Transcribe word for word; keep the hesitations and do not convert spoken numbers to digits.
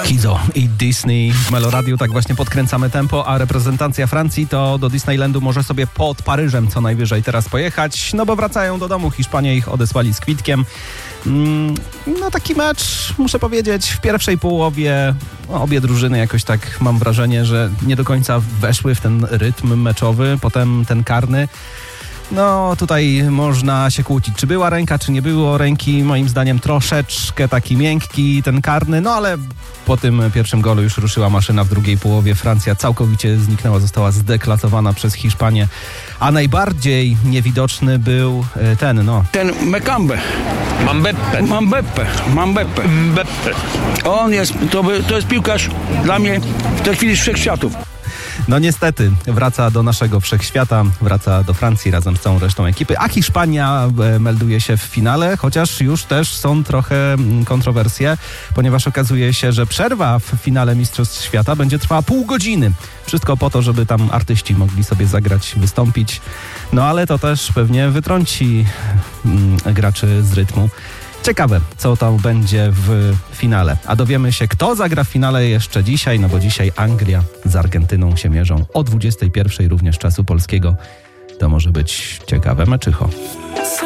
Kizo i Disney. W Meloradiu tak właśnie podkręcamy tempo, a reprezentacja Francji to do Disneylandu może sobie pod Paryżem co najwyżej teraz pojechać, no bo wracają do domu. Hiszpanie ich odesłali z kwitkiem. No taki mecz, muszę powiedzieć, w pierwszej połowie no, obie drużyny jakoś tak mam wrażenie, że nie do końca weszły w ten rytm meczowy, potem ten karny. No tutaj można się kłócić, czy była ręka, czy nie było ręki. Moim zdaniem troszeczkę taki miękki ten karny, no ale po tym pierwszym golu już ruszyła maszyna w drugiej połowie. Francja całkowicie zniknęła, została zdeklasowana przez Hiszpanię, a najbardziej niewidoczny był ten, no... Ten Mekambe. Mambeppe. Mambeppe. Mambeppe. Mbeppe. On jest, to, by, to jest piłkarz dla mnie w tej chwili z wszechświatów. No niestety, wraca do naszego wszechświata, wraca do Francji razem z całą resztą ekipy, a Hiszpania melduje się w finale, chociaż już też są trochę kontrowersje, ponieważ okazuje się, że przerwa w finale Mistrzostw Świata będzie trwała pół godziny. Wszystko po to, żeby tam artyści mogli sobie zagrać, wystąpić. No ale to też pewnie wytrąci mm, graczy z rytmu. Ciekawe, co tam będzie w finale. A dowiemy się, kto zagra w finale jeszcze dzisiaj, no bo dzisiaj Anglia z Argentyną się mierzą o dwudziestej pierwszej również czasu polskiego. To może być ciekawe meczycho.